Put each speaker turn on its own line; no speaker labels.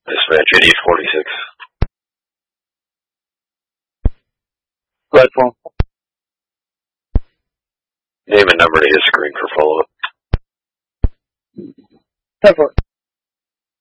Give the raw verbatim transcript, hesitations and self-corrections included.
Dispatch eighty-eight forty-six.
Platform.
Name and number to his screen for follow-up.
ten four.